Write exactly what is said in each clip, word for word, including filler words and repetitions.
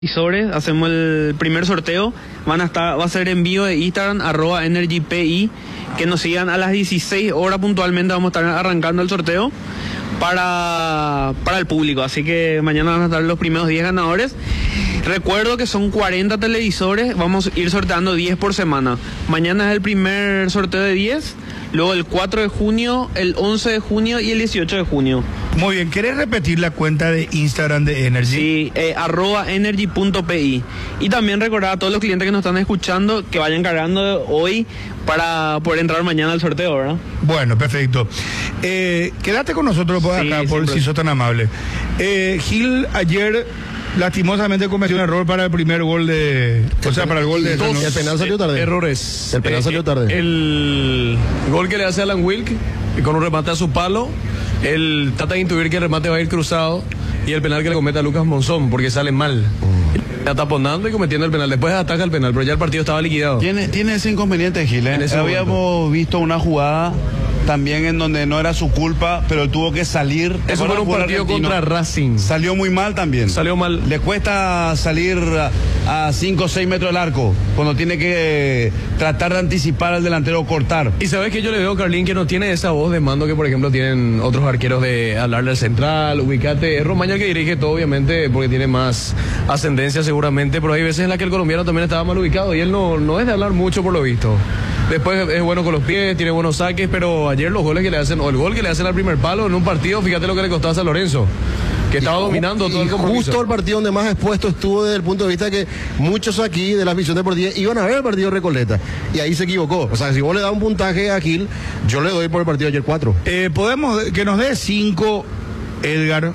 televisores, hacemos el primer sorteo, van a estar, va a ser en vivo de Instagram, arroba EnergyPI, que nos sigan a las dieciséis horas puntualmente, vamos a estar arrancando el sorteo para, para el público, así que mañana van a estar los primeros diez ganadores. Recuerdo que son cuarenta televisores, vamos a ir sorteando diez por semana. Mañana es el primer sorteo de diez, luego el cuatro de junio, el once de junio y el dieciocho de junio. Muy bien, ¿querés repetir la cuenta de Instagram de Energy? Sí, eh, arroba energy punto pi. Y también recordar a todos los clientes que nos están escuchando que vayan cargando hoy para poder entrar mañana al sorteo, ¿verdad? Bueno, perfecto. Eh, quédate con nosotros por acá, sí, por si sos tan amable. Eh, Gil ayer lastimosamente cometió un error para el primer gol de... O sea, para el gol de... Dos, el penal salió tarde. Errores. El penal eh, salió tarde. El gol que le hace Alan Wilk, con un remate a su palo, él trata de intuir que el remate va a ir cruzado, y el penal que le comete a Lucas Monzón, porque sale mal. Mm. Está taponando y cometiendo el penal. Después ataca el penal, pero ya el partido estaba liquidado. Tiene, tiene ese inconveniente, Gil, ¿eh? Habíamos momento. visto una jugada también en donde no era su culpa, pero él tuvo que salir. Eso fue un partido contra Racing. Salió muy mal también. Salió mal. Le cuesta salir a cinco o seis metros del arco, cuando tiene que tratar de anticipar al delantero o cortar. Y sabes que yo le veo a Carlín que no tiene esa voz de mando que por ejemplo tienen otros arqueros, de hablarle al central, ubicate. Es Romaña el que dirige todo, obviamente, porque tiene más ascendencia seguramente, pero hay veces en las que el colombiano también estaba mal ubicado y él no, no es de hablar mucho por lo visto. Después es bueno con los pies, tiene buenos saques, pero ayer los goles que le hacen, o el gol que le hacen al primer palo en un partido, fíjate lo que le costó a San Lorenzo, que estaba y, dominando todo el compromiso. Justo el partido donde más expuesto estuvo desde el punto de vista que muchos aquí de la afición deportiva iban a ver el partido de Recoleta, y ahí se equivocó. O sea, si vos le das un puntaje a Gil, yo le doy por el partido de ayer cuatro. Eh, podemos que nos dé cinco, Edgar,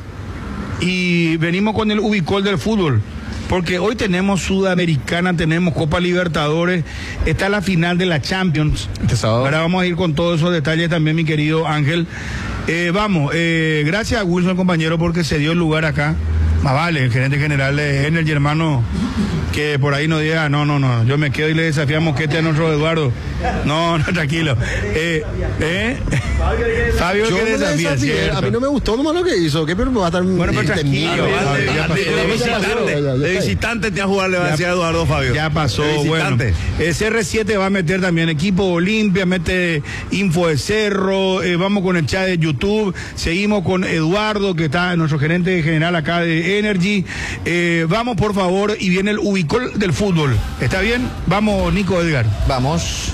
y venimos con el ubicol del fútbol. Porque hoy tenemos Sudamericana, tenemos Copa Libertadores, está la final de la Champions. Ahora vamos a ir con todos esos detalles también, mi querido Ángel. Eh, vamos, eh, gracias a Wilson, compañero, porque se dio el lugar acá. Más vale, el gerente general de Energy, hermano, que por ahí nos diga, no, no, no, yo me quedo y le desafiamos que este a nuestro Eduardo. No, no, tranquilo. Eh, eh, Fabio, yo que desafía, a mí no me gustó nomás lo que hizo, que pero me va a estar... Bueno, pero tranquilo, de visitante te va a jugar, le va a decir a Eduardo, Fabio. Ya pasó, bueno. El C R siete va a meter también equipo Olimpia, mete Info de Cerro, eh, vamos con el chat de YouTube, seguimos con Eduardo, que está nuestro gerente general acá de Energy. Eh, vamos, por favor, y viene el ubicol del fútbol. ¿Está bien? Vamos, Nico, Edgar. Vamos.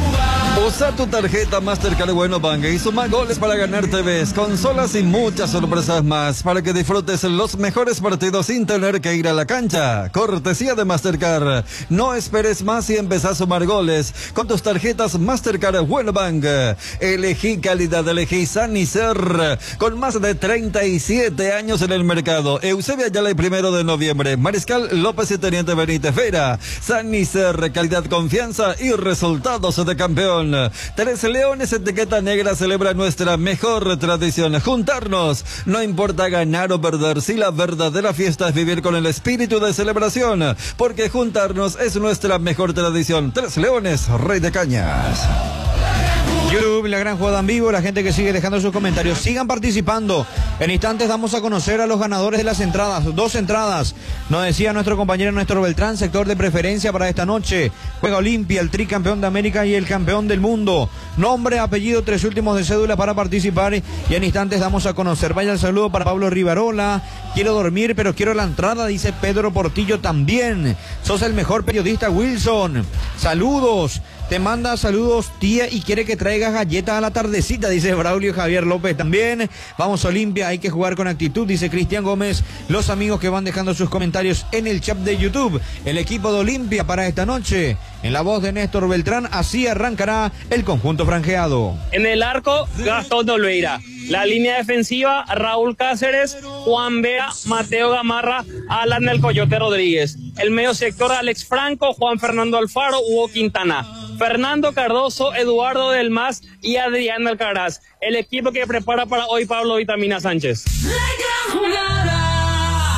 Usa tu tarjeta Mastercard Bueno Bank y suma goles para ganar T Vs, consolas y muchas sorpresas más para que disfrutes los mejores partidos sin tener que ir a la cancha. Cortesía de Mastercard. No esperes más y empezá a sumar goles con tus tarjetas Mastercard Bueno Bank. Elegí calidad, elegí Sanicer, con más de treinta y siete años en el mercado. Eusebio Ayala y primero de noviembre. Mariscal López y Teniente Benítez Vera. Sanicer, calidad, confianza y resultados de campeón. Tres Leones, etiqueta negra, celebra nuestra mejor tradición. Juntarnos, no importa ganar o perder, si la verdadera fiesta es vivir con el espíritu de celebración, porque juntarnos es nuestra mejor tradición. Tres Leones, Rey de Cañas. YouTube, la gran jugada en vivo, la gente que sigue dejando sus comentarios, sigan participando. En instantes damos a conocer a los ganadores de las entradas, dos entradas, nos decía nuestro compañero Néstor Beltrán, sector de preferencia para esta noche. Juega Olimpia, el tricampeón de América y el campeón del mundo. Nombre, apellido, tres últimos de cédula para participar, y en instantes damos a conocer. Vaya el saludo para Pablo Rivarola. Quiero dormir, pero quiero la entrada, dice Pedro Portillo también. Sos el mejor periodista, Wilson. Saludos. Te manda saludos, tía, y quiere que traigas galletas a la tardecita, dice Braulio Javier López también. Vamos, Olimpia, hay que jugar con actitud, dice Cristian Gómez. Los amigos que van dejando sus comentarios en el chat de YouTube. El equipo de Olimpia para esta noche, en la voz de Néstor Beltrán, así arrancará el conjunto franjeado. En el arco, Gastón Olveira. La línea defensiva, Raúl Cáceres, Juan Vera, Mateo Gamarra, Alan el Coyote Rodríguez. El medio sector, Alex Franco, Juan Fernando Alfaro, Hugo Quintana. Fernando Cardoso, Eduardo Del Mas y Adrián Alcaraz. El equipo que prepara para hoy Pablo Vitamina Sánchez. En la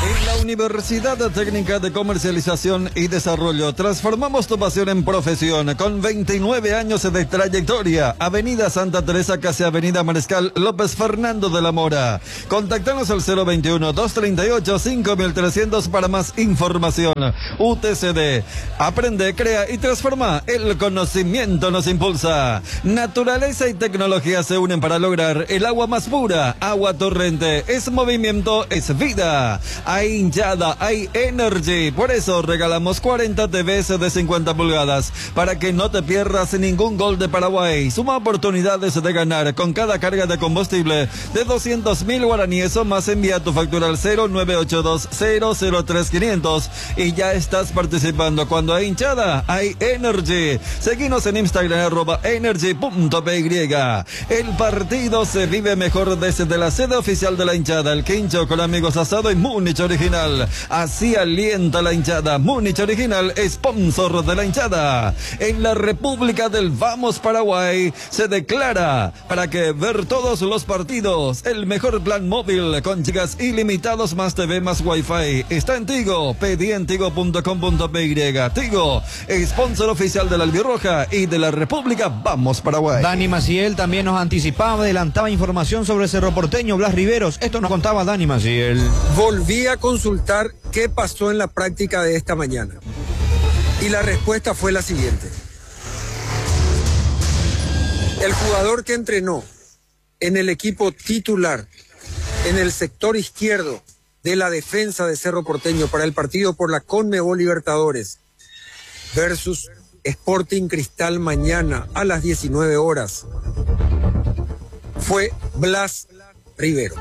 Universidad Técnica de Comercialización y Desarrollo. Transformamos tu pasión en profesión con veintinueve años de trayectoria. Avenida Santa Teresa, casi Avenida Mariscal López Fernando de la Mora. Contactanos al cero veintiuno, doscientos treinta y ocho, cinco mil trescientos para más información. U T C D. Aprende, crea y transforma. El conocimiento nos impulsa. Naturaleza y tecnología se unen para lograr el agua más pura. Agua Torrente. Es movimiento, es vida. Hay hinchada, hay energy. Por eso regalamos cuarenta T Vs de cincuenta pulgadas para que no te pierdas ningún gol de Paraguay. Suma oportunidades de ganar con cada carga de combustible de doscientos mil guaraníes o más. Envía tu factura al cero nueve ocho dos, cero cero tres, quinientos y ya estás participando. Cuando hay hinchada, hay energy. Seguinos en Instagram arroba energy punto p y. El partido se vive mejor desde la sede oficial de la hinchada, el Quincho con amigos asado y Múnich Original. Así alienta la hinchada. Múnich Original, sponsor de la hinchada. En la República del Vamos Paraguay se declara para que ver todos los partidos. El mejor plan móvil con gigas ilimitados más T V más Wi-Fi está en Tigo. Pedí en tigo punto com punto p y. Tigo, sponsor oficial de la Albirroja y de la República Vamos Paraguay. Dani Maciel también nos anticipaba, adelantaba información sobre Cerro Porteño. Blas Riveros, esto nos contaba Dani Maciel. Volví a consultar qué pasó en la práctica de esta mañana. Y la respuesta fue la siguiente. El jugador que entrenó en el equipo titular, en el sector izquierdo de la defensa de Cerro Porteño para el partido por la Conmebol Libertadores versus Sporting Cristal mañana a las diecinueve horas, fue Blas Riveros.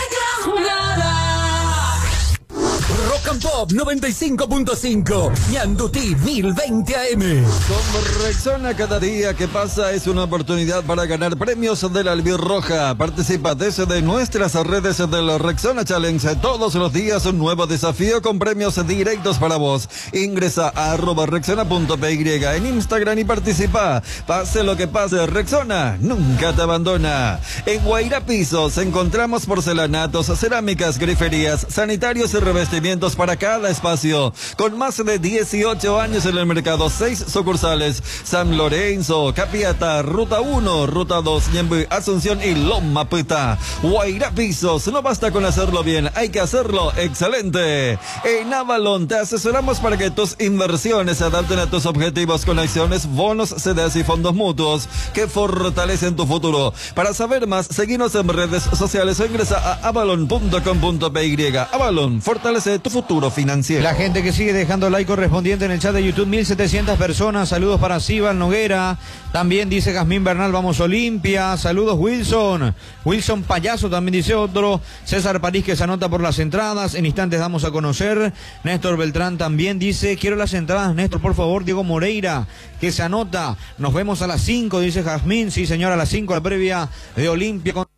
Rock and Pop noventa y cinco punto cinco, Ñandutí mil veinte A M. Con Rexona, cada día que pasa es una oportunidad para ganar premios de la Albirroja. Participa desde nuestras redes del Rexona Challenge. Todos los días un nuevo desafío con premios directos para vos. Ingresa a arroba rexona punto p y en Instagram y participa. Pase lo que pase, Rexona nunca te abandona. En Guaira Pisos encontramos porcelanatos, cerámicas, griferías, sanitarios y revestimientos para cada espacio. Con más de dieciocho años en el mercado, seis sucursales: San Lorenzo, Capiata, Ruta uno, Ruta dos, Ñemby, Asunción y Loma Pita. Guaira Pisos, no basta con hacerlo bien, hay que hacerlo excelente. En Avalon te asesoramos para que tus inversiones se adapten a tus objetivos con acciones, bonos, C D S y fondos mutuos que fortalecen tu futuro. Para saber más, seguinos en redes sociales o ingresa a avalon punto com punto p y. Avalon, fortalece tu futuro financiero. La gente que sigue dejando like correspondiente en el chat de YouTube, mil setecientas personas. Saludos para Sibal Noguera. También dice Jazmín Bernal, vamos Olimpia. Saludos Wilson. Wilson Payaso también dice otro. César París que se anota por las entradas. En instantes damos a conocer. Néstor Beltrán también dice, quiero las entradas, Néstor, por favor. Diego Moreira que se anota. Nos vemos a las cinco, dice Jazmín. Sí, señor, a las cinco, la previa de Olimpia con...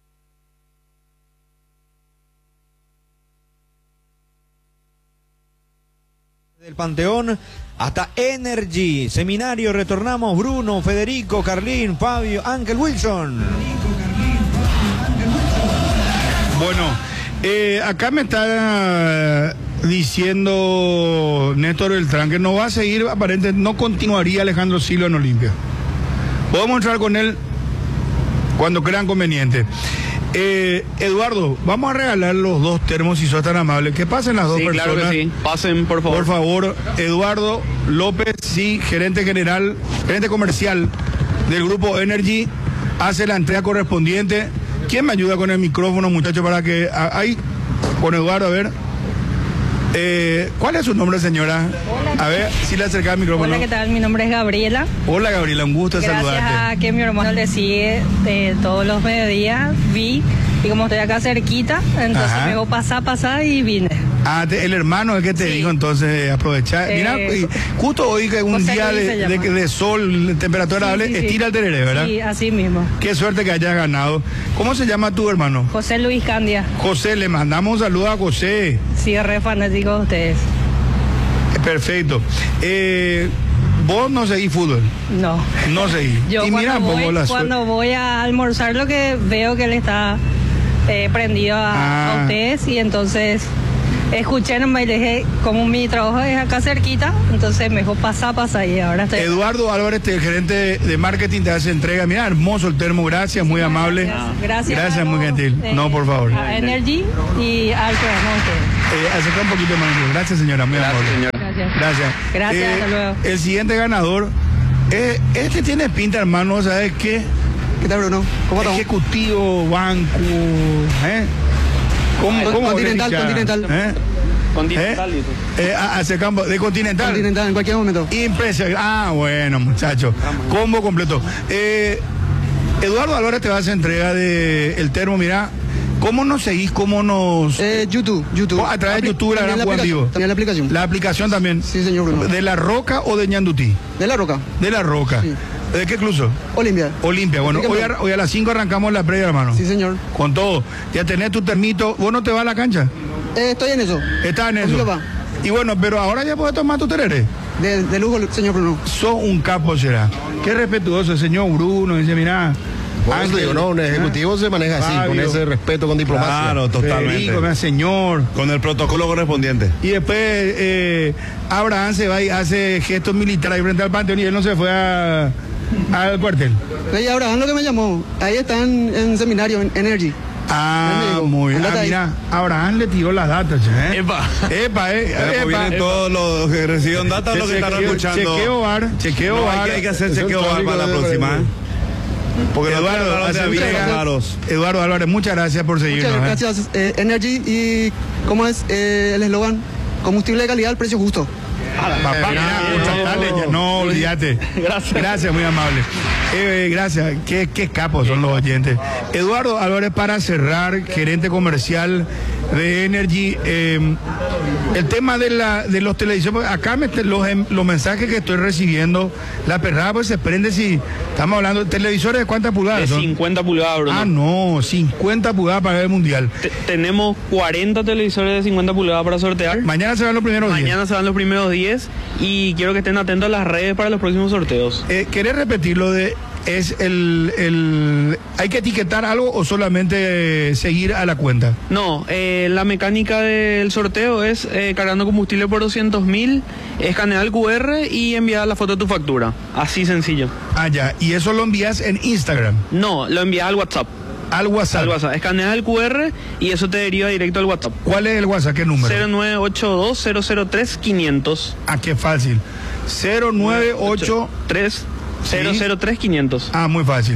del Panteón hasta Energy. Seminario, retornamos. Bruno, Federico, Carlín, Fabio, Ángel, Wilson. Bueno, eh, acá me está diciendo Néstor Beltrán que no va a seguir, aparentemente no continuaría Alejandro Silva en Olimpia. Podemos entrar con él cuando crean conveniente. Eh, Eduardo, vamos a regalar los dos termos si sos tan amable. Que pasen las dos sí, personas. Claro que sí. Pasen, por favor. Por favor, Eduardo López, sí, gerente general, gerente comercial del grupo Energy, hace la entrega correspondiente. ¿Quién me ayuda con el micrófono, muchachos, para que ahí con Eduardo, a ver? Eh, ¿Cuál es su nombre, señora? Hola. A ver, si le acerca el micrófono. Hola, ¿qué tal? Mi nombre es Gabriela. Hola, Gabriela, un gusto Gracias saludarte. Gracias a que mi hermano le sigue de todos los mediodías, vi, y como estoy acá cerquita, entonces Ajá. me digo pasá, pasá y vine. Ah, te, el hermano es que te Sí. dijo entonces aprovechar. Eh, Mira, y justo hoy que es un José día Luis de, se llama. de, de sol, temperatura Sí, agradable, sí, sí. estira el tereré, ¿verdad? Sí, así mismo. Qué suerte que hayas ganado. ¿Cómo se llama tu hermano? José Luis Candia. José, le mandamos un saludo a José. Sí, re fanático de ustedes. Perfecto. Eh, vos no seguís fútbol. No. No seguís. Yo y mira, cuando, pongo voy, la cuando voy a almorzar lo que veo que él está eh, prendido a, Ah. a ustedes y entonces escuché nomás y le dije, como mi trabajo es acá cerquita, entonces me dijo, pasa, pasa, y ahora estoy... Eduardo Álvarez, el gerente de marketing, te hace entrega. Mira, hermoso el termo, gracias, muy amable. Gracias, gracias. Gracias, muy gentil. Eh, No, por favor. A Energy y al programa ustedes. Eh, acerca un poquito más. Gracias, señora, muy Gracias, amable. señora. Gracias. Gracias. Gracias, Eh, hasta luego. El siguiente ganador, eh, este tiene pinta, hermano, ¿sabes qué? ¿Qué tal, Bruno? ¿Cómo estamos? Ejecutivo, banco, ¿eh? ¿Cómo, Con- cómo Continental, dice? Continental. ¿Eh? Continental, ¿Eh? Eh, a- hacia campo, de Continental. Continental, en cualquier momento. Impresionante. Ah, bueno, muchacho. Combo completo. Eh, Eduardo Álvarez te va a hacer entrega de el termo, mira. ¿Cómo nos seguís? ¿Cómo nos...? Eh, YouTube, YouTube. A través de Apli- YouTube, la también gran Juan aplicación, Vivo. También la aplicación. La aplicación también. Sí, señor Bruno. ¿De La Roca o de Ñandutí? De La Roca. De La Roca. Sí. ¿De qué club? Olimpia. Olimpia. Bueno, hoy a, hoy a las cinco arrancamos la previa, hermano. Sí, señor. Con todo. Ya tenés tu termito. ¿Vos no te vas a la cancha? Eh, estoy en eso. Estás en Con mi eso. papá. Y bueno, pero ahora ya puedes tomar tu terere. De, de lujo, señor Bruno. Sos un capo, será. Qué respetuoso el señor Bruno. Dice, mira... Por eso digo, no, un ejecutivo se maneja así, con Fabio. ese respeto, con diplomacia. Claro, totalmente. Federico, mira, señor. Con el protocolo correspondiente. Y después eh, Abraham se va y hace gestos militares ahí frente al Panteón y él no se fue a, al cuartel. Y Abraham lo que me llamó. Ahí están en seminario, en Energy. Ah, Amigo, muy bien. andate Ah, ahí. mira, Abraham le tiró las datas, ¿eh? Epa. Epa, eh. Pero epa, vienen epa. todos los que recibieron data, los que están Chequeo- escuchando. Chequeo bar, chequeo No, bar. hay, que, hay que hacer Es un chequeo bar tráfico para la de- próxima. ¿eh? Porque Eduardo, Eduardo, de hace muchas avisos gracias. raros. Eduardo Álvarez, muchas gracias por seguirnos. Muchas ¿eh? gracias, eh, Energy. Y, ¿cómo es eh, el eslogan? Combustible de calidad al precio justo. Papá, mira, dale, ya, no, olvídate. Gracias. Gracias, muy amable. Eh, gracias, qué, qué capos son los oyentes. Eduardo Álvarez, para cerrar, gerente comercial de Energy, eh, el tema de la de los televisores, acá me, los, em- los mensajes que estoy recibiendo, la perrada pues se prende si estamos hablando de televisores de cuántas De pulgadas son. cincuenta pulgadas, Bruno. Ah, no, cincuenta pulgadas para ver el mundial. Te- tenemos cuarenta televisores de cincuenta pulgadas para sortear. Mañana se van los primeros días. Mañana se van los primeros diez y quiero que estén atentos a las redes para los próximos sorteos. Eh, ¿Querés repetir lo de es el, el hay que etiquetar algo o solamente eh, seguir a la cuenta? No, eh, la mecánica del sorteo es eh, cargando combustible por doscientos mil, escanear el Q R y enviar la foto de tu factura. Así sencillo. Ah, ya. Y eso lo envías en Instagram, No, lo envías al WhatsApp. al WhatsApp. Al WhatsApp. Escaneas el Q R y eso te deriva directo al WhatsApp. ¿Cuál es el WhatsApp? ¿Qué número? cero nueve ocho dos cero cero tres quinientos. Ah, qué fácil. cero nueve ocho tres cero cero tres quinientos. Ah, muy fácil.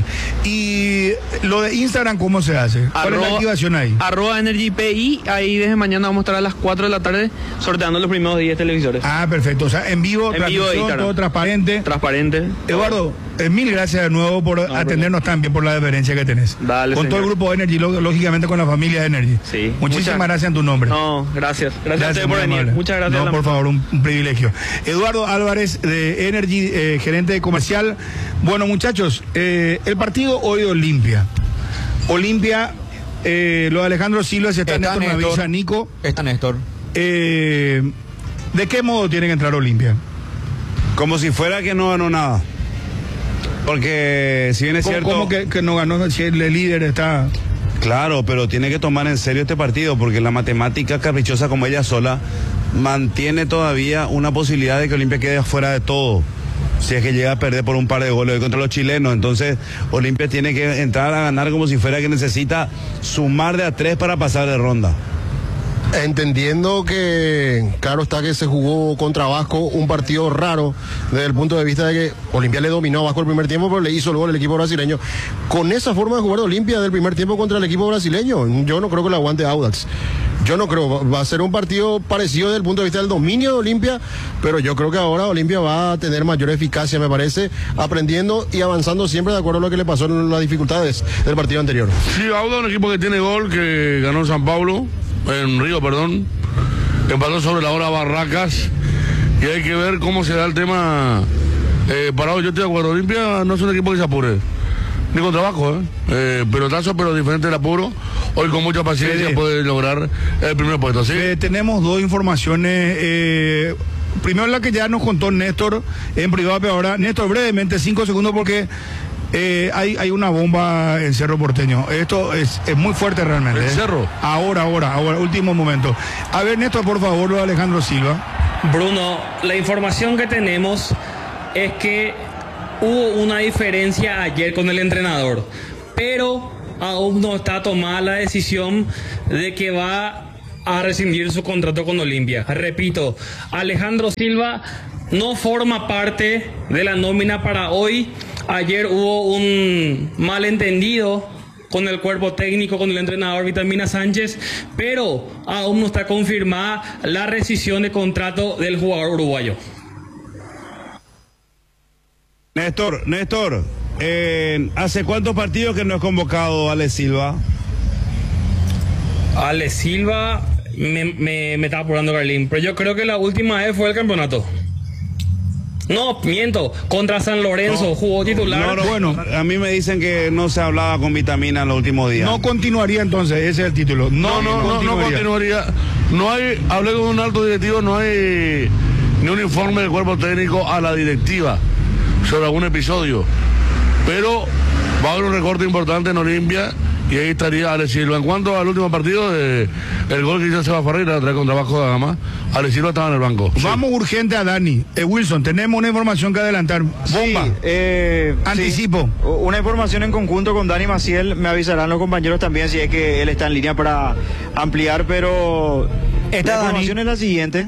Y lo de Instagram, ¿cómo se hace? ¿Cuál es la activación ahí? Arroba Energy P I, ahí desde mañana vamos a estar a las cuatro de la tarde sorteando los primeros diez televisores. Ah, perfecto. O sea, en vivo, En vivo de transmisión, Instagram. todo transparente. Transparente. Eduardo, eh, mil gracias de nuevo por atendernos también, por la deferencia que tenés. Dale, con todo señor. el grupo Energy, lo- lógicamente con la familia Energy. Sí. Muchísimas Muchas- gracias en tu nombre. No, gracias. Gracias, a ustedes por muy venir. amable. Muchas gracias. No, la- por favor, un, un privilegio. Eduardo Álvarez de Energy, eh, gerente comercial. Bueno, muchachos, eh, el partido hoy de Olimpia. Olimpia, eh, lo de Alejandro Silva, si está, Está Néstor, me Néstor. avisa Nico. Está Néstor. Eh, ¿De qué modo tiene que entrar Olimpia? Como si fuera que no ganó nada. Porque si bien es ¿Cómo, cierto... cómo que, que no ganó si el líder está...? Claro, pero tiene que tomar en serio este partido porque la matemática caprichosa como ella sola mantiene todavía una posibilidad de que Olimpia quede fuera de todo. Si es que llega a perder por un par de goles contra los chilenos, entonces Olimpia tiene que entrar a ganar como si fuera que necesita sumar de a tres para pasar de ronda. Entendiendo que, claro está que se jugó contra Vasco un partido raro desde el punto de vista de que Olimpia le dominó a Vasco el primer tiempo, pero le hizo el gol el equipo brasileño. Con esa forma de jugar de Olimpia del primer tiempo contra el equipo brasileño, yo no creo que lo aguante Audax. Yo no creo, va a ser un partido parecido desde el punto de vista del dominio de Olimpia, pero yo creo que ahora Olimpia va a tener mayor eficacia, me parece, aprendiendo y avanzando siempre de acuerdo a lo que le pasó en las dificultades del partido anterior. Sí, Auda, un equipo que tiene gol, que ganó en San Pablo, en Río, perdón, empató sobre la hora Barracas, y hay que ver cómo se da el tema eh, parado. Yo estoy de acuerdo, Olimpia no es un equipo que se apure, ni con trabajo, ¿eh? Eh, pelotazo, pero diferente del apuro. Hoy con mucha paciencia Fede. puede lograr el primer puesto, ¿sí? Eh, tenemos dos informaciones. eh, primero la que ya nos contó Néstor en privado, pero ahora, Néstor, brevemente, cinco segundos, porque Eh, hay, hay una bomba en Cerro Porteño. Esto es, es muy fuerte realmente. ¿En ¿eh? Cerro? Ahora, ahora, ahora, último momento. A ver, Néstor, por favor, lo de Alejandro Silva. Bruno, la información que tenemos es que hubo una diferencia ayer con el entrenador, pero aún no está tomada la decisión de que va a rescindir su contrato con Olimpia. Repito, Alejandro Silva no forma parte de la nómina para hoy. Ayer hubo un malentendido con el cuerpo técnico, con el entrenador Vitamina Sánchez, pero aún no está confirmada la rescisión de contrato del jugador uruguayo. Néstor, Néstor, eh, ¿hace cuántos partidos que no es convocado Ale Silva? Ale Silva, me, me, me estaba apurando Carlín, pero yo creo que la última vez fue el campeonato. No, miento, contra San Lorenzo, no, jugó titular. No, no, bueno, a mí me dicen que no se hablaba con Vitamina en los últimos días. No continuaría entonces, ese es el título. No, no, no, no continuaría. No hay, hablé con un alto directivo, no hay ni un informe del cuerpo técnico a la directiva sobre algún episodio. Pero va a haber un recorte importante en Olimpia y ahí estaría Ale Silva. En cuanto al último partido, eh, el gol que hizo Seba Ferreira trae contra Vasco da Gama, Ale Silva estaba en el banco. Vamos sí. urgente a Dani. Eh, Wilson, tenemos una información que adelantar. Bomba. Sí, eh, Anticipo. Sí. Una información en conjunto con Dani Maciel. Me avisarán los compañeros también si es que él está en línea para ampliar, pero esta información es la siguiente.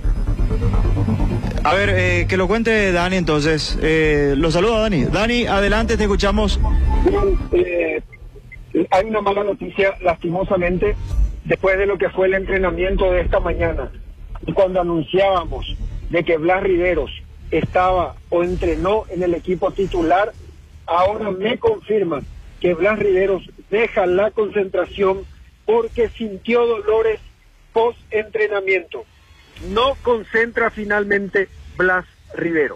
A ver, eh, que lo cuente Dani entonces. Eh, lo saludo a Dani. Dani, adelante, te escuchamos. Eh, hay una mala noticia, lastimosamente, después de lo que fue el entrenamiento de esta mañana. Y cuando anunciábamos de que Blas Riveros estaba o entrenó en el equipo titular, ahora me confirman que Blas Riveros deja la concentración porque sintió dolores post-entrenamiento. No concentra finalmente Blas Riveros.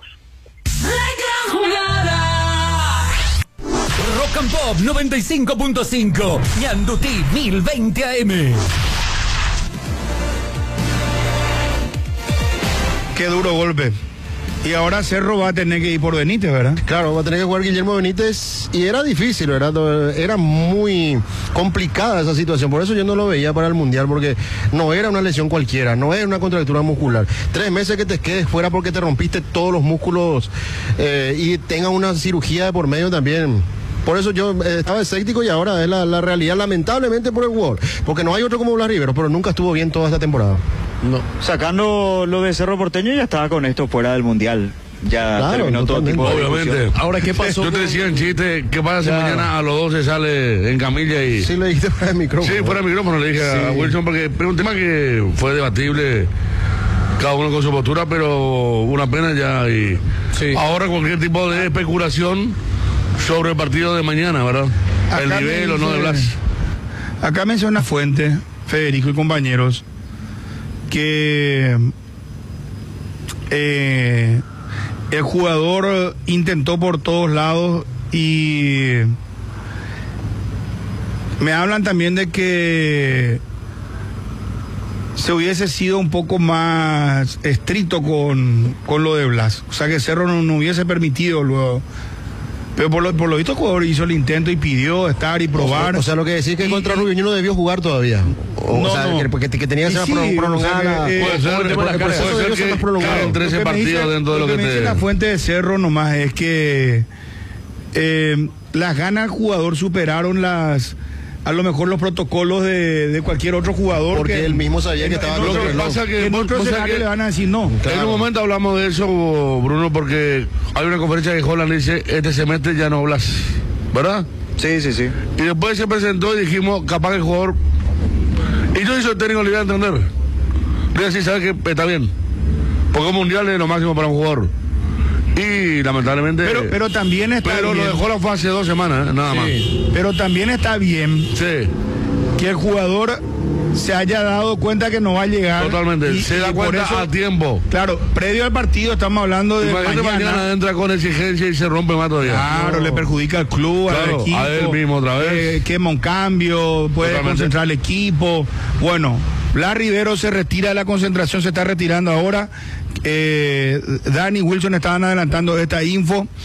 Rock and Pop noventa y cinco punto cinco, Ñandutí mil veinte A M. Qué duro golpe. Y ahora Cerro va a tener que ir por Benítez, ¿verdad? Claro, va a tener que jugar Guillermo Benítez y era difícil, ¿verdad? Era muy complicada esa situación, por eso yo no lo veía para el Mundial, porque no era una lesión cualquiera, no era una contractura muscular. Tres meses que te quedes fuera porque te rompiste todos los músculos eh, y tenga una cirugía de por medio también. Por eso yo eh, estaba escéptico y ahora es la, la realidad, lamentablemente por el jugador, porque no hay otro como Blas Riveros, pero nunca estuvo bien toda esta temporada. No. Sacando lo de Cerro Porteño, ya estaba con esto fuera del Mundial. Ya claro, terminó todo tipo de obviamente. Ahora, ¿qué pasó? Yo te decía en chiste, ¿qué pasa si claro. mañana a los doce sale en camilla y... Sí, le dijiste fuera del micrófono. Sí, fuera del micrófono le dije sí. a Wilson, porque es un tema que fue debatible, cada uno con su postura, pero una pena ya. Y sí. ahora cualquier tipo de especulación sobre el partido de mañana, ¿verdad? Acá el nivel o no de Blas. Acá menciona Fuente, Federico y compañeros, que eh, el jugador intentó por todos lados y me hablan también de que se hubiese sido un poco más estricto con, con lo de Blas, o sea que Cerro no, no hubiese permitido luego. Pero por lo, por lo visto el jugador hizo el intento y pidió estar y probar. O sea, o sea lo que decís que y, contra Rubio no debió jugar todavía. O, no, o sea, no. Que, que, que tenía que ser sí, prolongada. O sea, eh, puede ser, porque, porque, porque puede ser que, que en trece partidos dentro de lo, lo que, que te... dice la Fuente de Cerro nomás es que eh, las ganas del jugador superaron las... a lo mejor los protocolos de, de cualquier otro jugador. Porque él mismo sabía que estaba... Lo que pasa que en otro escenario le van a decir no. Claro. En un momento hablamos de eso, Bruno, porque hay una conferencia que Holland dice, este semestre ya no Blas, ¿verdad? Sí, sí, sí. Y después se presentó y dijimos, capaz que el jugador... Y yo hice el técnico, le iba a entender. Le iba a decir, ¿sabes qué? Está bien. Porque un mundial es lo máximo para un jugador. Y lamentablemente... Pero, pero también está Pero bien. lo dejó la fue hace dos semanas, ¿eh? Nada sí. más. Pero también está bien sí. que el jugador se haya dado cuenta que no va a llegar. Totalmente, y, se da cuenta eso, a tiempo. Claro, previo al partido estamos hablando de mañana. mañana entra con exigencia y se rompe más todavía. Claro, no. le perjudica al club, claro, al equipo. A él mismo otra vez. Eh, quema un cambio, puede Totalmente. concentrar el equipo. Bueno, Blas Riveros se retira de la concentración, se está retirando ahora. Eh, Dani y Wilson estaban adelantando esta info.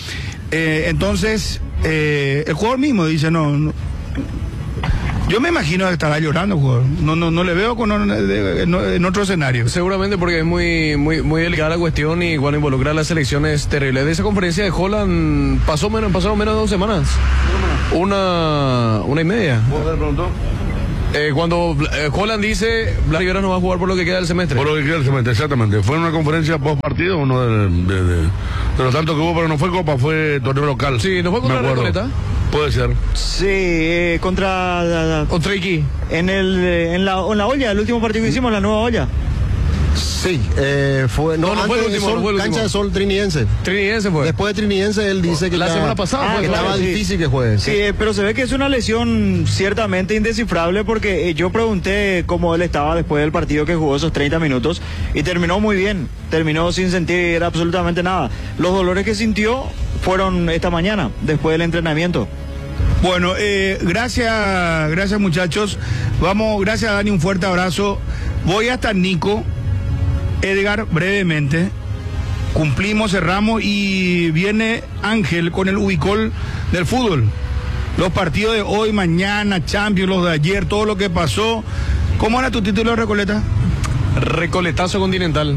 Eh, entonces, eh, el jugador mismo dice, no, no. Yo me imagino que estará llorando el jugador. No, no, no le veo con, en, en otro escenario. Seguramente porque es muy, muy, muy delicada la cuestión y cuando involucra a las selecciones terribles. De esa conferencia de Holland pasó menos, pasaron menos de dos semanas. Una, una y media. ¿Vos de pronto? Eh, cuando eh, Holland dice, Blas Rivera no va a jugar por lo que queda del semestre. Por lo que queda del semestre, exactamente. Fue una conferencia post partido, uno de, de, de, de los tantos que hubo, pero no fue Copa, fue torneo local. Sí, ¿no fue contra la Recoleta? Puede ser. Sí, eh, contra... ¿Contra Iki? En, el, en, la, en la olla, el último partido que hicimos, la nueva olla. Sí, eh, fue, no, no, no antes fue el último, de sol, no fue el cancha último. de sol trinidense. Trinidense fue. Después de Trinidense él dice que la está, semana pasada ah, fue, que claro, estaba sí. difícil que juegue. Sí, eh, pero se ve que es una lesión ciertamente indescifrable porque eh, yo pregunté cómo él estaba después del partido que jugó esos treinta minutos y terminó muy bien, terminó sin sentir absolutamente nada. Los dolores que sintió fueron esta mañana, después del entrenamiento. Bueno, eh, gracias, gracias muchachos. Vamos, gracias Dani, un fuerte abrazo. Voy hasta Nico. Edgar, brevemente, cumplimos, cerramos y viene Ángel con el ubicol del fútbol. Los partidos de hoy, mañana, Champions, los de ayer, todo lo que pasó. ¿Cómo era tu título de Recoleta? Recoletazo Continental.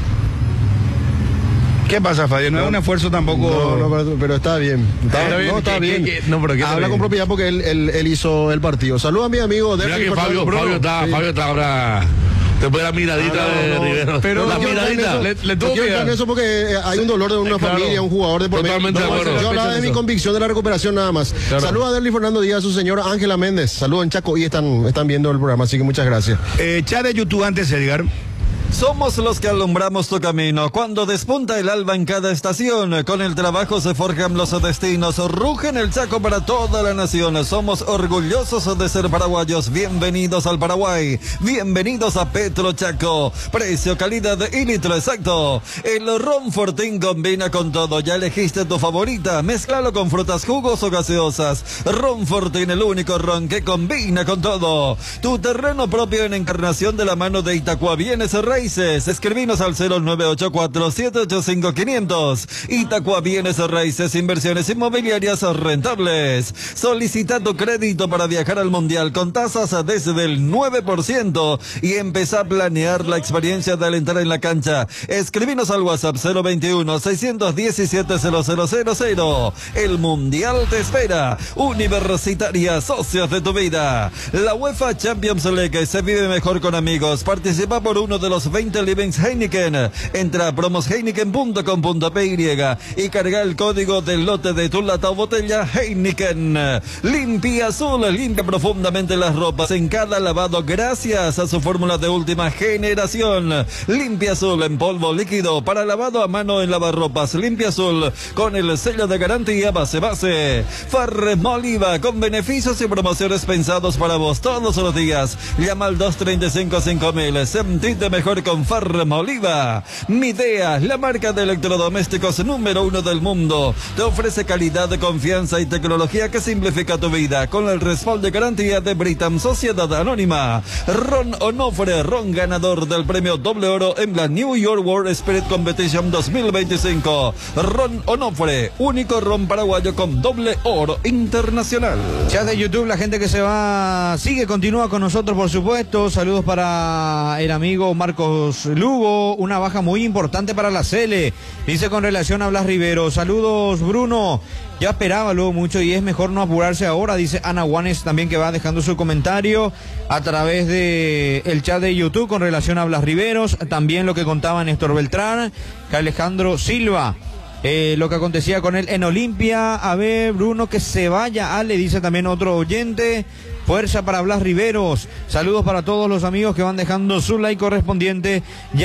¿Qué pasa, Fabio? No, no es un esfuerzo tampoco. No, no, pero, pero está bien. Está, ¿Está bien? No, está ¿Qué, bien. qué, qué? No, pero ¿qué está Habla bien? con propiedad porque él, él, él hizo el partido. Saludos a mi amigo Mira Derby que Fabio, Fernando. Fabio está, Sí. Fabio está ahora. Te puede la miradita Ah, no, de no, Rivero. pero la no quiero entrar en miradita. eso. Le- le No tuvo quiero que entrar en dar. eso porque hay un dolor de una Claro. familia, un jugador de por medio. Totalmente de No, acuerdo. yo hablaba de mi Eso. convicción de la recuperación nada más. Claro. Saludos a Derby Fernando Díaz, a su señora Ángela Méndez. Saludos en Chaco y están, están viendo el programa, así que muchas gracias. Eh, chat de YouTube antes, Edgar. Somos los que alumbramos tu camino. Cuando despunta el alba en cada estación, con el trabajo se forjan los destinos. Ruge en el Chaco para toda la nación. Somos orgullosos de ser paraguayos. Bienvenidos al Paraguay. Bienvenidos a Petro Chaco. Precio, calidad y litro exacto. El ron Fortín combina con todo. Ya elegiste tu favorita. Mézclalo con frutas, jugos o gaseosas. Ron Fortín, el único ron que combina con todo. Tu terreno propio en Encarnación de la mano de Itacua Bienes Raíces. Escribinos al cero nueve ocho cuatro siete ocho cinco quinientos. Itacua Bienes Raíces, inversiones inmobiliarias rentables. Solicita tu crédito para viajar al Mundial con tasas desde el nueve por ciento y empezá a planear la experiencia de alentar en la cancha. Escribinos al WhatsApp cero veintiuno seiscientos diecisiete cero cero cero cero. El Mundial te espera. Universitaria, socios de tu vida. La UEFA Champions League se vive mejor con amigos. Participa por uno de los veinte Livings Heineken. Entra a promos heineken punto com punto p y y carga el código del lote de tu lata o botella Heineken. Limpia Azul, limpia profundamente las ropas en cada lavado gracias a su fórmula de última generación. Limpia Azul en polvo líquido para lavado a mano en lavarropas. Limpia Azul con el sello de garantía base base. Farremoliva con beneficios y promociones pensados para vos todos los días. Llama al dos treinta y cinco cinco mil. Sentite mejor con Farremoliva. Midea, la marca de electrodomésticos número uno del mundo, te ofrece calidad, confianza y tecnología que simplifica tu vida con el respaldo de garantía de Britam Sociedad Anónima. Ron Onofre, ron ganador del premio Doble Oro en la New York World Spirit Competition dos mil veinticinco. Ron Onofre, único ron paraguayo con doble oro internacional. Chat de YouTube, la gente que se va, sigue, continúa con nosotros, por supuesto. Saludos para el amigo Marcos Lugo, una baja muy importante para la Cele, dice con relación a Blas Rivero. Saludos, Bruno. Ya esperaba luego mucho y es mejor no apurarse ahora, dice Ana Juanes también, que va dejando su comentario a través de el chat de YouTube con relación a Blas Riveros. También lo que contaba Néstor Beltrán, que Alejandro Silva, eh, lo que acontecía con él en Olimpia. A ver, Bruno, que se vaya Ale, dice también otro oyente. Fuerza para Blas Riveros. Saludos para todos los amigos que van dejando su like correspondiente.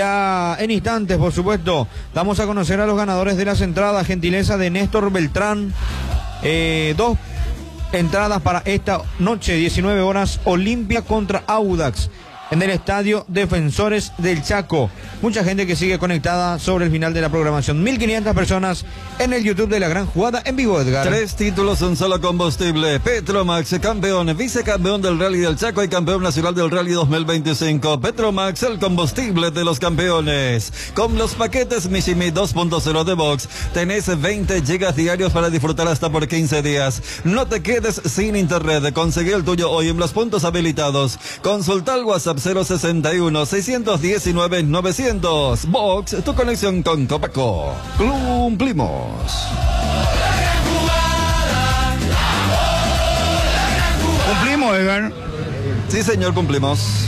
Ya en instantes, por supuesto, vamos a conocer a los ganadores de las entradas. Gentileza de Néstor Beltrán. Eh, dos entradas para esta noche, diecinueve horas, Olimpia contra Audax. en el Estadio Defensores del Chaco. Mucha gente que sigue conectada sobre el final de la programación. mil quinientas personas en el YouTube de La Gran Jugada en vivo, Edgar. Tres títulos, un solo combustible. Petromax, campeón, vicecampeón del Rally del Chaco y campeón nacional del Rally dos mil veinticinco. Petromax, el combustible de los campeones. Con los paquetes Mishimi dos punto cero de Box, tenés veinte gigas diarios para disfrutar hasta por quince días. No te quedes sin internet. Conseguí el tuyo hoy en los puntos habilitados. Consulta el WhatsApp cero sesenta y uno, seiscientos diecinueve, novecientos. Box, tu conexión con Copaco. Cumplimos. Cumplimos, Edgar. Sí, señor, cumplimos.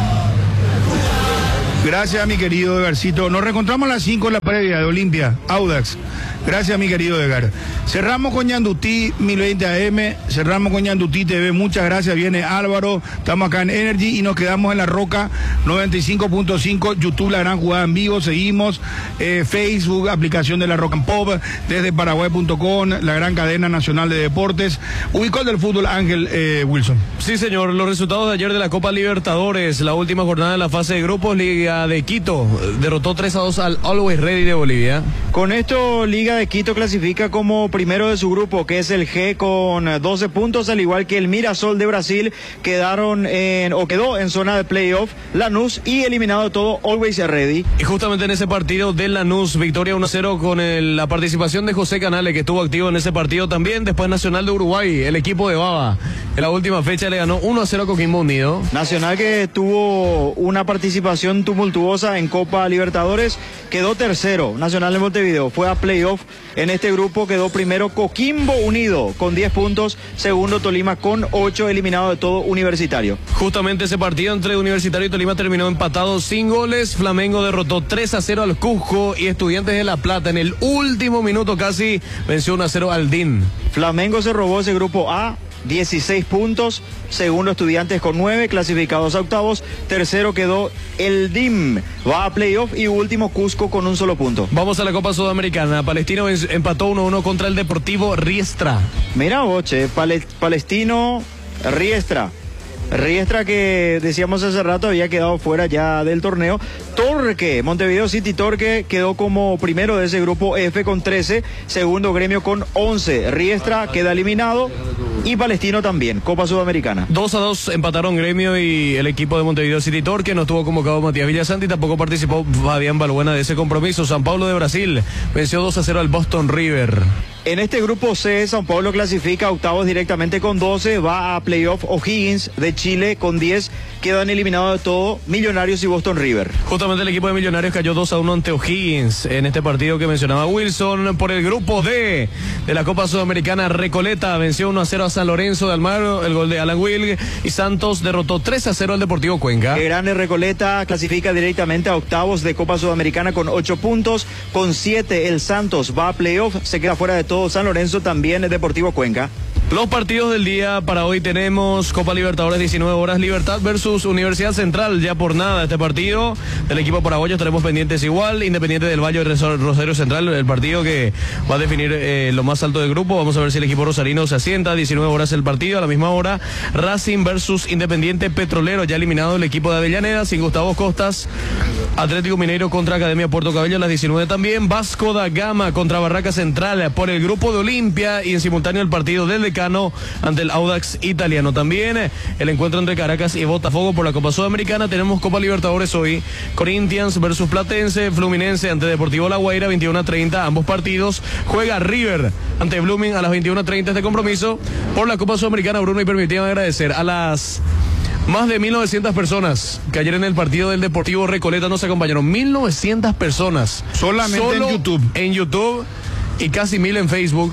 Gracias, mi querido Edgarcito. Nos reencontramos a las cinco en la previa de Olimpia, Audax. Gracias, mi querido Edgar. Cerramos con Ñandutí mil veinte A M, cerramos con Ñandutí T V. Muchas gracias, viene Álvaro. Estamos acá en Energy y nos quedamos en La Roca noventa y cinco punto cinco, YouTube La Gran Jugada en vivo. Seguimos eh, Facebook, aplicación de La Rock and Pop, desde paraguay punto com, la gran cadena nacional de deportes. Ubicó el del fútbol, Ángel eh, Wilson. Sí, señor. Los resultados de ayer de la Copa Libertadores, la última jornada de la fase de grupos, Liga de Quito derrotó tres a dos al Always Ready de Bolivia. Con esto, Liga de Quito clasifica como primero de su grupo, que es el G, con doce puntos, al igual que el Mirasol de Brasil. Quedaron en, o quedó en zona de playoff Lanús y eliminado de todo Always Ready. Y justamente en ese partido de Lanús, victoria uno a cero con el, la participación de José Canales, que estuvo activo en ese partido también. Después Nacional de Uruguay, el equipo de Baba, en la última fecha le ganó uno a cero a Coquimbo Unido. Nacional, que tuvo una participación tumultuosa en Copa Libertadores, quedó tercero. Nacional de Montevideo fue a playoff. En este grupo quedó primero Coquimbo Unido con diez puntos, segundo Tolima con ocho, eliminado de todo Universitario. Justamente ese partido entre Universitario y Tolima terminó empatado sin goles. Flamengo derrotó tres a cero al Cusco y Estudiantes de La Plata en el último minuto casi venció uno a cero al D I N. Flamengo se robó ese grupo A, dieciséis puntos, segundo Estudiantes con nueve, clasificados a octavos, tercero quedó el D I M, va a playoff, y último Cusco con un solo punto. Vamos a la Copa Sudamericana. Palestino empató uno a uno contra el Deportivo Riestra. Mira, Boche, Pale Palestino Riestra. Riestra, que decíamos hace rato había quedado fuera ya del torneo. Torque, Montevideo City Torque quedó como primero de ese grupo F con trece, segundo Gremio con once. Riestra queda eliminado y Palestino también, Copa Sudamericana. dos a dos empataron Gremio y el equipo de Montevideo City Torque. No estuvo convocado Matías Villasanti, tampoco participó Fabián Balbuena de ese compromiso. San Paulo de Brasil venció dos a cero al Boston River. En este grupo C, São Paulo clasifica a octavos directamente con doce, va a playoff O'Higgins de Chile con diez, quedan eliminados de todo Millonarios y Boston River. Justamente el equipo de Millonarios cayó dos a uno ante O'Higgins en este partido que mencionaba Wilson. Por el grupo D de la Copa Sudamericana, Recoleta venció uno a cero a San Lorenzo de Almagro, el gol de Alan Wilg, y Santos derrotó tres a cero al Deportivo Cuenca. El grande Recoleta clasifica directamente a octavos de Copa Sudamericana con ocho puntos, con siete el Santos va a playoff, se queda fuera de todo San Lorenzo, también el Deportivo Cuenca. Los partidos del día para hoy tenemos Copa Libertadores, diecinueve horas, Libertad versus Universidad Central, ya por nada este partido del equipo paraguayo, estaremos pendientes igual. Independiente del Valle, Rosario Central, el partido que va a definir eh, lo más alto del grupo. Vamos a ver si el equipo rosarino se asienta. diecinueve horas el partido, a la misma hora Racing versus Independiente Petrolero, ya eliminado el equipo de Avellaneda sin Gustavo Costas. Atlético Mineiro contra Academia Puerto Cabello a las diecinueve también. Vasco da Gama contra Barraca Central por el grupo de Olimpia, y en simultáneo el partido del Decano ante el Audax italiano. También el encuentro entre Caracas y Botafogo por la Copa Sudamericana. Tenemos Copa Libertadores hoy, Corinthians versus Platense, Fluminense ante Deportivo La Guaira, veintiuno a treinta ambos partidos. Juega River ante Blooming a las veintiuno a treinta este compromiso por la Copa Sudamericana. Bruno, y permítanme agradecer a las más de mil novecientas personas que ayer en el partido del Deportivo Recoleta nos acompañaron. mil novecientas personas solamente Solo en YouTube. En YouTube y casi mil en Facebook,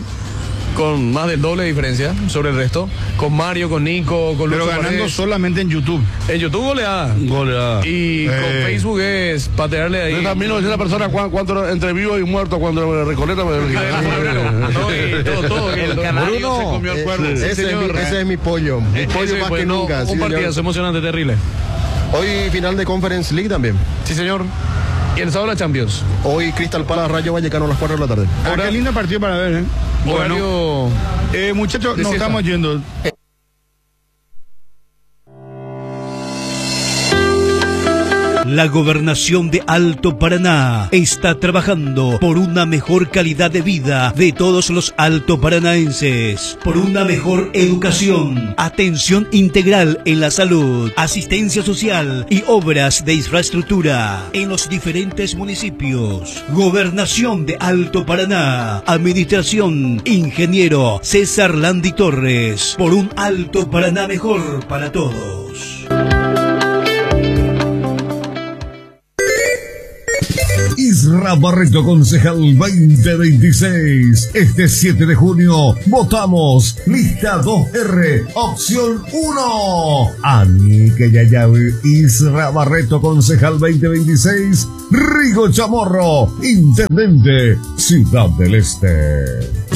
con más del doble de diferencia sobre el resto, con Mario, con Nico, con Pero Lucho ganando Paredes. Solamente en YouTube. En YouTube goleada. Goleada. Y Eh. con Facebook es patearle ahí. De esas mil novecientas personas, ¿cuán- ¿cuánto entre vivos y muertos cuando Recoleta? No, y todo, todo. El todo. canario Bruno, se comió el eh, cuerno. sí, Ese, es señor. mi, ese es mi pollo. Mi Eh, pollo ese, más pues, que no, nunca. Un sí, partidazo señor. emocionante, terrible. Hoy final de Conference League también. Sí, señor. Y el sábado la Champions. Hoy Crystal Palace Rayo Vallecano a las cuatro de la tarde. Ah, qué lindo partido para ver, ¿eh? Horario. Eh, muchachos, de nos siesta. estamos yendo. La Gobernación de Alto Paraná está trabajando por una mejor calidad de vida de todos los altoparanaenses, por una mejor educación, atención integral en la salud, asistencia social y obras de infraestructura en los diferentes municipios. Gobernación de Alto Paraná, Administración Ingeniero César Landi Torres, por un Alto Paraná mejor para todos. Isra Barreto, concejal veinte veintiséis. Este siete de junio votamos lista dos R, opción uno. Ani que Yayavi, Isra Barreto, concejal veinte veintiséis. Rigo Chamorro, intendente, Ciudad del Este.